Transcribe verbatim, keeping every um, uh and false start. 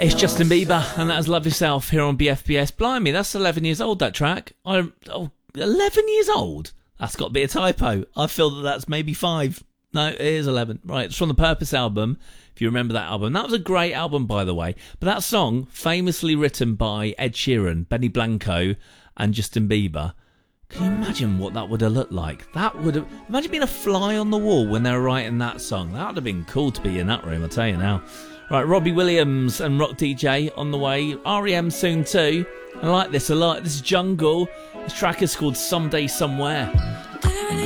It's Justin Bieber, and that is Love Yourself here on B F B S. Blimey, that's eleven years old, that track. I, oh, eleven years old? That's got to be a typo. I feel that that's maybe five. No, it is eleven. Right, it's from the Purpose album, if you remember that album. That was a great album, by the way. But that song, famously written by Ed Sheeran, Benny Blanco, and Justin Bieber. Can you imagine what that would have looked like? That would have... Imagine being a fly on the wall when they were writing that song. That would have been cool to be in that room, I'll tell you now. Right, Robbie Williams and Rock D J on the way. R E M soon too. I like this a lot. This is Jungle. This track is called Someday Somewhere.